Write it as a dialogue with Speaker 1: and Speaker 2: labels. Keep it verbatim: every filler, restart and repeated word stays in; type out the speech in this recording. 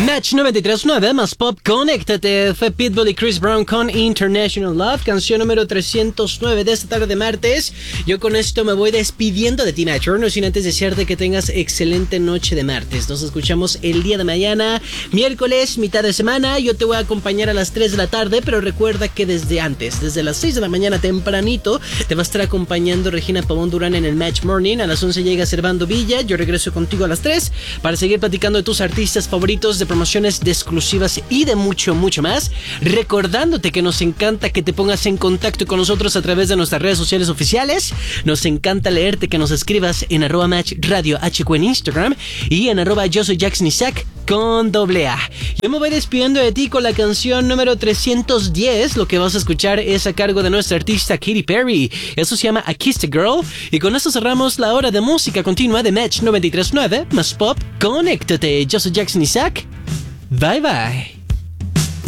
Speaker 1: Match noventa y tres punto nueve más pop, conéctate. Fue Pitbull y Chris Brown con International Love, canción número trescientos nueve de esta tarde de martes. Yo con esto me voy despidiendo de ti, Matcher, no sin antes desearte que tengas excelente noche de martes. Nos escuchamos el día de mañana, miércoles, mitad de semana. Yo te voy a acompañar a las tres de la tarde, pero recuerda que desde antes, desde las seis de la mañana tempranito, te va a estar acompañando Regina Pavón Durán en el Match Morning. A las once llega Servando Villa. Yo regreso contigo a las tres para seguir platicando de tus artistas favoritos, de promociones de exclusivas y de mucho, mucho más. Recordándote que nos encanta que te pongas en contacto con nosotros a través de nuestras redes sociales oficiales. Nos encanta leerte, que nos escribas en arroba match radio H Q en Instagram y en arroba yo soy Jackson Isaac con doble A. Yo me voy despidiendo de ti con la canción número trescientos diez. Lo que vas a escuchar es a cargo de nuestra artista Katy Perry. Eso se llama I Kissed a Girl. Y con esto cerramos la hora de música continua de Match noventa y tres punto nueve más pop. Conéctate. Yo soy Jackson Isaac. Bye bye.